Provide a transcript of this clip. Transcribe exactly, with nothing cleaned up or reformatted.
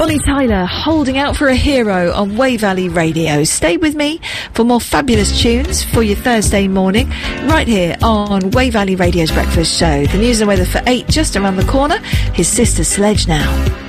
Bonnie Tyler, Holding Out for a Hero on Way Valley Radio. Stay with me for more fabulous tunes for your Thursday morning, right here on Way Valley Radio's Breakfast Show. The news and weather for eight just around the corner. His Sister Sledge now.